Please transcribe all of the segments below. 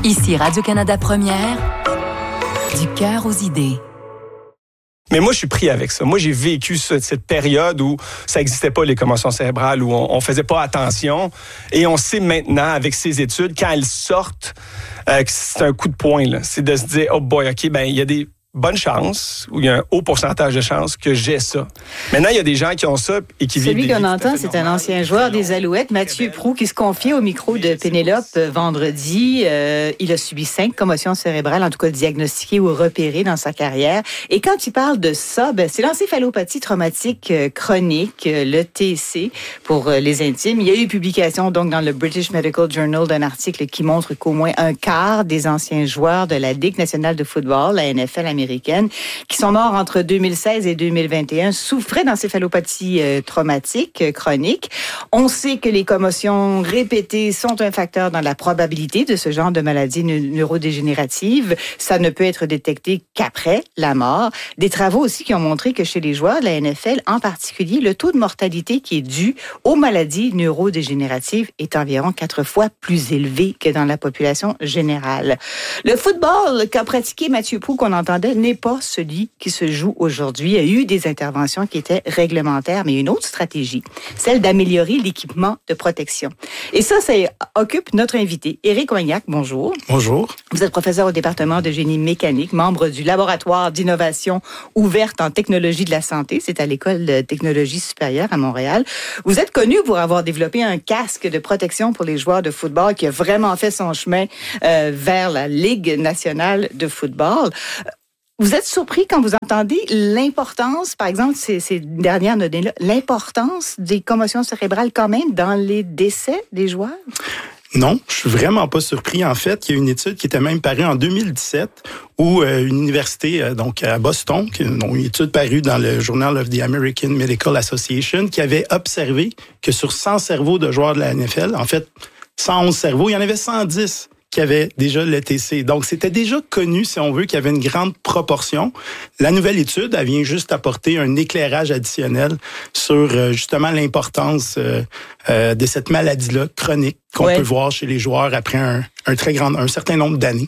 Ici Radio-Canada Première, du cœur aux idées. Mais moi, je suis pris avec ça. Moi, j'ai vécu cette période où ça n'existait pas, les commotions cérébrales, où on faisait pas attention. Et on sait maintenant, avec ces études, quand elles sortent, que c'est un coup de poing, là. C'est de se dire, oh boy, OK, ben il y a des bonnes chances, ou il y a un haut pourcentage de chances que j'ai ça. Maintenant, il y a des gens qui ont ça et qui vivent Celui qu'on entend, c'est un ancien joueur des Alouettes, Mathieu Proulx, qui se confiait au micro de Pénélope vendredi. Il a subi 5 commotions cérébrales, en tout cas diagnostiquées ou repérées dans sa carrière. Et quand il parle de ça, c'est l'encéphalopathie traumatique chronique, le TC, pour les intimes. Il y a eu publication donc dans le British Medical Journal d'un article qui montre qu'au moins un quart des anciens joueurs de la Ligue nationale de football, la NFL américaine, qui sont morts entre 2016 et 2021, souffraient d'encéphalopathie traumatique chronique. On sait que les commotions répétées sont un facteur dans la probabilité de ce genre de maladie neurodégénérative. Ça ne peut être détecté qu'après la mort. Des travaux aussi qui ont montré que chez les joueurs de la NFL, en particulier, le taux de mortalité qui est dû aux maladies neurodégénératives est environ 4 fois plus élevé que dans la population générale. Le football qu'a pratiqué Mathieu Proulx, qu'on entendait, n'est pas celui qui se joue aujourd'hui. Il y a eu des interventions qui étaient réglementaires, mais une autre stratégie, celle d'améliorer l'équipement de protection. Et ça occupe notre invité, Éric Wagnac. Bonjour. Bonjour. Vous êtes professeur au département de génie mécanique, membre du laboratoire d'innovation ouverte en technologie de la santé. C'est à l'École de technologie supérieure à Montréal. Vous êtes connu pour avoir développé un casque de protection pour les joueurs de football qui a vraiment fait son chemin vers la Ligue nationale de football. Vous êtes surpris quand vous entendez l'importance, par exemple, ces dernières données-là, l'importance des commotions cérébrales quand même dans les décès des joueurs? Non, je suis vraiment pas surpris. En fait, il y a une étude qui était même parue en 2017 où une université, donc à Boston, une étude parue dans le Journal of the American Medical Association, qui avait observé que sur 100 cerveaux de joueurs de la NFL, en fait, 111 cerveaux, il y en avait 110 qui avait déjà le TC. Donc, c'était déjà connu, si on veut, qu'il y avait une grande proportion. La nouvelle étude, elle vient juste apporter un éclairage additionnel sur justement l'importance de cette maladie-là chronique qu'on peut voir chez les joueurs après un certain nombre d'années.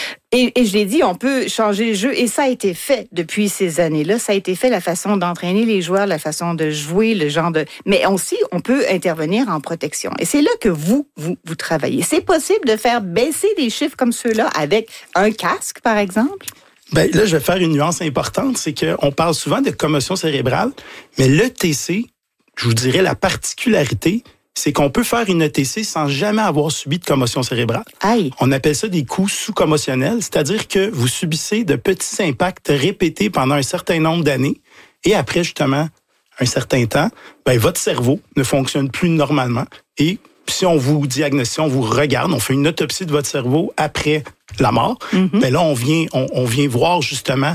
Et je l'ai dit, on peut changer le jeu, et ça a été fait depuis ces années-là. Ça a été fait, la façon d'entraîner les joueurs, la façon de jouer, le genre de... Mais aussi, on peut intervenir en protection. Et c'est là que vous travaillez. C'est possible de faire baisser des chiffres comme ceux-là avec un casque, par exemple? Ben là, je vais faire une nuance importante, c'est qu'on parle souvent de commotion cérébrale, mais le TC, je vous dirais la particularité, c'est qu'on peut faire une ETC sans jamais avoir subi de commotion cérébrale. Aïe. On appelle ça des coups sous-commotionnels, c'est-à-dire que vous subissez de petits impacts répétés pendant un certain nombre d'années et après, justement, un certain temps, votre cerveau ne fonctionne plus normalement et si on vous diagnostique, si on vous regarde, on fait une autopsie de votre cerveau après la mort, là, on vient voir justement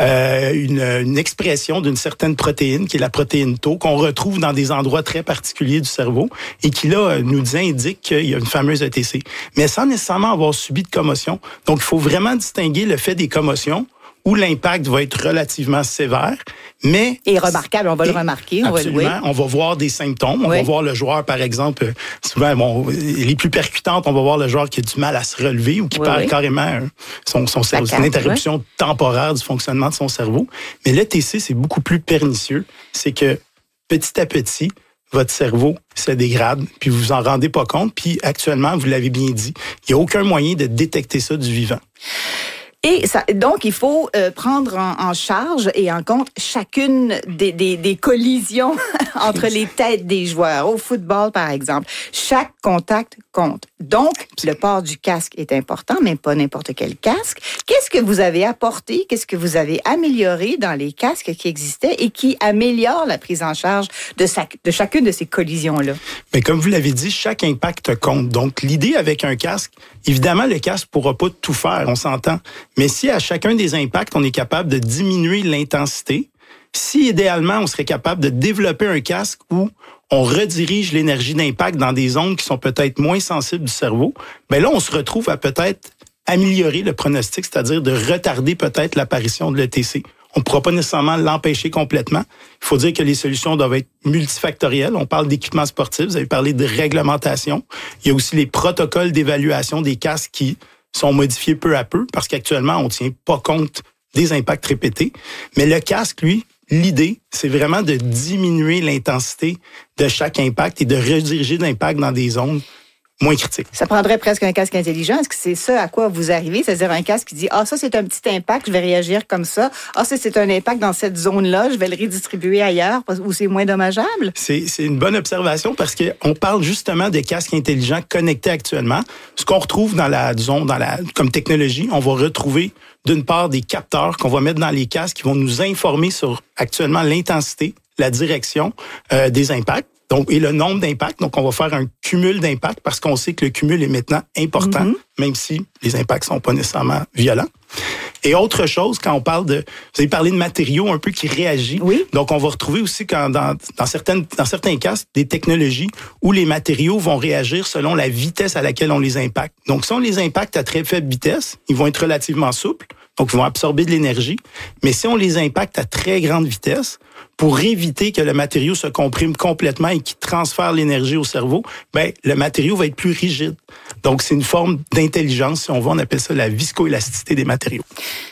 une expression d'une certaine protéine, qui est la protéine Tau, qu'on retrouve dans des endroits très particuliers du cerveau et qui, là, nous indique qu'il y a une fameuse ETC. Mais sans nécessairement avoir subi de commotion. Donc, il faut vraiment distinguer le fait des commotions où l'impact va être relativement sévère, mais... Et remarquable, on va le remarquer. Absolument, on va voir des symptômes. On va voir le joueur, par exemple, souvent, les plus percutantes, on va voir le joueur qui a du mal à se relever ou qui perd carrément son cerveau. C'est une interruption temporaire du fonctionnement de son cerveau. Mais le TC, c'est beaucoup plus pernicieux. C'est que, petit à petit, votre cerveau se dégrade, puis vous vous en rendez pas compte. Puis actuellement, vous l'avez bien dit, il n'y a aucun moyen de détecter ça du vivant. Et ça, donc, il faut prendre en charge et en compte chacune des collisions entre les têtes des joueurs. Au football, par exemple, chaque contact compte. Donc, le port du casque est important, mais pas n'importe quel casque. Qu'est-ce que vous avez apporté, qu'est-ce que vous avez amélioré dans les casques qui existaient et qui améliorent la prise en charge de chacune de ces collisions-là? Mais comme vous l'avez dit, chaque impact compte. Donc, l'idée avec un casque, évidemment, le casque ne pourra pas tout faire, on s'entend. Mais si à chacun des impacts, on est capable de diminuer l'intensité, si idéalement, on serait capable de développer un casque où on redirige l'énergie d'impact dans des zones qui sont peut-être moins sensibles du cerveau, là, on se retrouve à peut-être améliorer le pronostic, c'est-à-dire de retarder peut-être l'apparition de l'ETC. On ne pourra pas nécessairement l'empêcher complètement. Il faut dire que les solutions doivent être multifactorielles. On parle d'équipement sportif, vous avez parlé de réglementation. Il y a aussi les protocoles d'évaluation des casques qui sont modifiés peu à peu parce qu'actuellement, on ne tient pas compte des impacts répétés. Mais le casque, lui, l'idée, c'est vraiment de diminuer l'intensité de chaque impact et de rediriger l'impact dans des zones moins critiques. Ça prendrait presque un casque intelligent. Est-ce que c'est ça à quoi vous arrivez? C'est-à-dire un casque qui dit, ça, c'est un petit impact, je vais réagir comme ça. Ça, c'est un impact dans cette zone-là, je vais le redistribuer ailleurs où c'est moins dommageable? C'est une bonne observation parce qu'on parle justement de casques intelligents connectés actuellement. Ce qu'on retrouve comme technologie, on va retrouver d'une part des capteurs qu'on va mettre dans les casques qui vont nous informer sur actuellement l'intensité, la direction des impacts. Donc, et le nombre d'impacts. Donc, on va faire un cumul d'impacts parce qu'on sait que le cumul est maintenant important, même si les impacts sont pas nécessairement violents. Et autre chose, quand on parle vous avez parlé de matériaux un peu qui réagissent. Oui. Donc, on va retrouver aussi dans certains cas des technologies où les matériaux vont réagir selon la vitesse à laquelle on les impacte. Donc, si on les impacte à très faible vitesse, ils vont être relativement souples. Donc, ils vont absorber de l'énergie. Mais si on les impacte à très grande vitesse, pour éviter que le matériau se comprime complètement et qu'il transfère l'énergie au cerveau, le matériau va être plus rigide. Donc, c'est une forme d'intelligence, si on veut, on appelle ça la viscoélasticité des matériaux.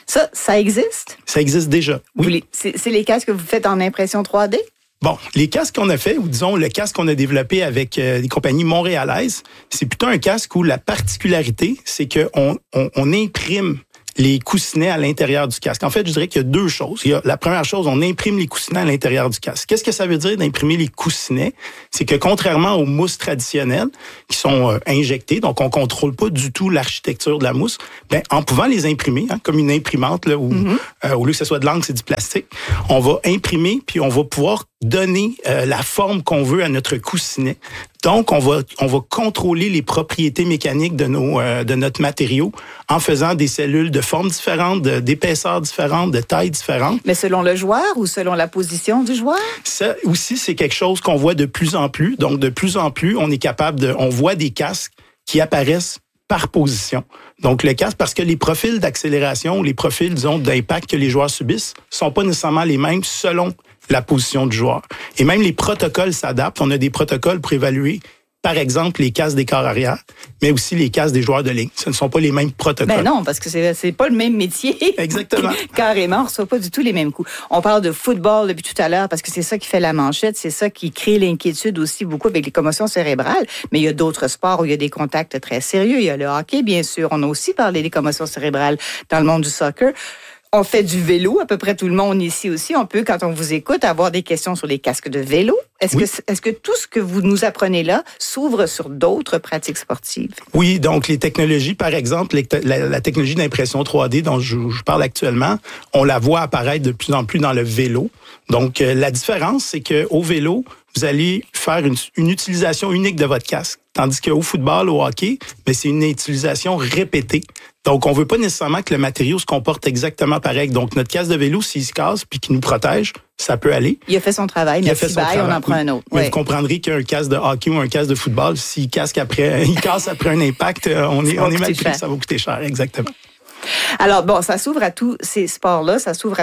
Ça existe? Ça existe déjà, oui. C'est les casques que vous faites en impression 3D? Bon, les casques qu'on a fait, ou disons le casque qu'on a développé avec des compagnies montréalaises, c'est plutôt un casque où la particularité, c'est qu'on imprime les coussinets à l'intérieur du casque. En fait, je dirais qu'il y a deux choses. La première chose, on imprime les coussinets à l'intérieur du casque. Qu'est-ce que ça veut dire d'imprimer les coussinets? C'est que contrairement aux mousses traditionnelles qui sont injectées, donc on contrôle pas du tout l'architecture de la mousse, en pouvant les imprimer, comme une imprimante, là, où, au lieu que ce soit de l'encre, c'est du plastique, on va imprimer puis on va pouvoir donner la forme qu'on veut à notre coussinet. Donc, on va contrôler les propriétés mécaniques de notre matériau en faisant des cellules de formes différentes, d'épaisseurs différentes, de tailles différentes. Mais selon le joueur ou selon la position du joueur? Ça aussi, c'est quelque chose qu'on voit de plus en plus. Donc, de plus en plus, on voit des casques qui apparaissent par position. Donc, le casque, parce que les profils d'accélération ou les profils, disons, d'impact que les joueurs subissent sont pas nécessairement les mêmes selon la position du joueur. Et même les protocoles s'adaptent. On a des protocoles pour évaluer, par exemple, les casques des corps arrière, mais aussi les casques des joueurs de ligne. Ce ne sont pas les mêmes protocoles. Non, parce que c'est pas le même métier. Exactement. Carrément, on ne reçoit pas du tout les mêmes coups. On parle de football depuis tout à l'heure parce que c'est ça qui fait la manchette, c'est ça qui crée l'inquiétude aussi beaucoup avec les commotions cérébrales. Mais il y a d'autres sports où il y a des contacts très sérieux. Il y a le hockey, bien sûr. On a aussi parlé des commotions cérébrales dans le monde du soccer. On fait du vélo, à peu près tout le monde ici aussi. On peut, quand on vous écoute, avoir des questions sur les casques de vélo. Est-ce que tout ce que vous nous apprenez là s'ouvre sur d'autres pratiques sportives? Oui, donc les technologies, par exemple, la technologie d'impression 3D dont je parle actuellement, on la voit apparaître de plus en plus dans le vélo. Donc, la différence, c'est qu'au vélo, vous allez faire une utilisation unique de votre casque. Tandis qu'au football, au hockey, c'est une utilisation répétée. Donc, on veut pas nécessairement que le matériau se comporte exactement pareil. Donc, notre casque de vélo, s'il se casse puis qu'il nous protège, ça peut aller. Il a fait son travail, merci, bye, on en prend un autre. Mais vous comprendrez qu'un casque de hockey ou un casque de football, s'il casse après un impact, on est mal pris, ça va coûter cher, exactement. Alors, bon, ça s'ouvre à tous ces sports-là, ça s'ouvre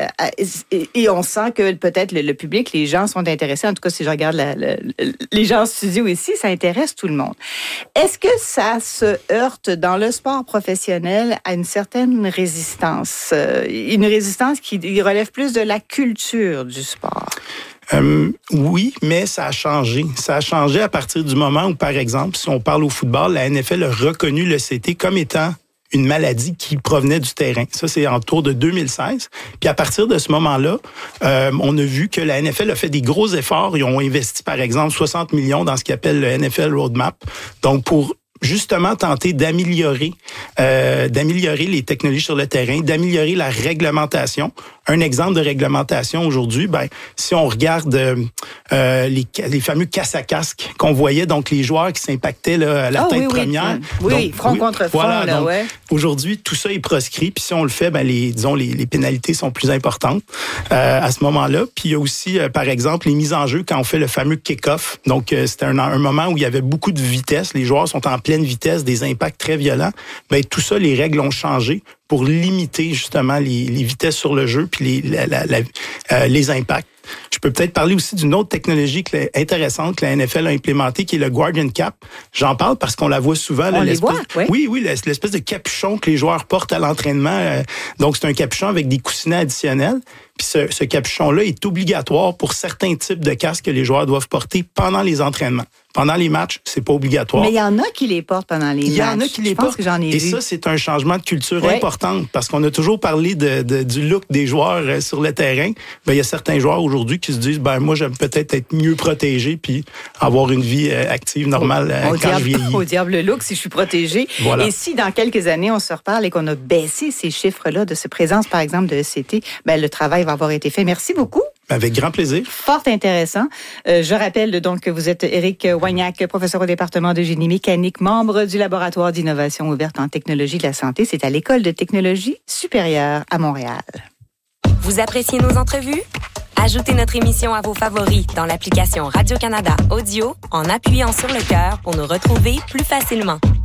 et on sent que peut-être le public, les gens sont intéressés. En tout cas, si je regarde les gens en studio ici, ça intéresse tout le monde. Est-ce que ça se heurte dans le sport professionnel à une certaine résistance? Une résistance qui relève plus de la culture du sport? Oui, mais ça a changé. Ça a changé à partir du moment où, par exemple, si on parle au football, la NFL a reconnu le CT comme étant une maladie qui provenait du terrain. Ça, c'est autour de 2016. Puis à partir de ce moment-là, on a vu que la NFL a fait des gros efforts. Ils ont investi, par exemple, 60 millions dans ce qu'ils appellent le NFL Roadmap. Donc, pour justement tenter d'améliorer les technologies sur le terrain, d'améliorer la réglementation. Un exemple de réglementation aujourd'hui, si on regarde les fameux casque-à-casque qu'on voyait, donc les joueurs qui s'impactaient là, à la tête première. Oui, front contre front. Voilà, là, ouais. Aujourd'hui, tout ça est proscrit. Puis si on le fait, les pénalités sont plus importantes à ce moment-là. Puis il y a aussi, par exemple, les mises en jeu quand on fait le fameux kick-off. Donc, c'était un moment où il y avait beaucoup de vitesse. Les joueurs sont en pleine vitesse, des impacts très violents. Tout ça, les règles ont changé pour limiter justement les vitesses sur le jeu puis les impacts. Je peux peut-être parler aussi d'une autre technologie intéressante que la NFL a implémentée, qui est le Guardian Cap. J'en parle parce qu'on la voit souvent. On les voit, oui. Oui, l'espèce de capuchon que les joueurs portent à l'entraînement. Donc, c'est un capuchon avec des coussinets additionnels. Puis ce capuchon-là est obligatoire pour certains types de casques que les joueurs doivent porter pendant les entraînements. Pendant les matchs, c'est pas obligatoire. Mais il y en a qui les portent pendant les matchs. Il y en a qui les portent. Que j'en ai vu. Ça, c'est un changement de culture important parce qu'on a toujours parlé du look des joueurs sur le terrain. Ben, il y a certains joueurs aujourd'hui qui se disent, moi, j'aime peut-être être mieux protégé puis avoir une vie active normale quand je vieillis. Au diable le look si je suis protégé. Voilà. Et si dans quelques années, on se reparle et qu'on a baissé ces chiffres-là de cette présence, par exemple, de ECT, le travail va avoir été fait. Merci beaucoup. Avec grand plaisir. Fort intéressant. Je rappelle donc que vous êtes Éric Wagnac, professeur au département de génie mécanique, membre du laboratoire d'innovation ouverte en technologie de la santé. C'est à l'École de technologie supérieure à Montréal. Vous appréciez nos entrevues? Ajoutez notre émission à vos favoris dans l'application Radio-Canada Audio en appuyant sur le cœur pour nous retrouver plus facilement.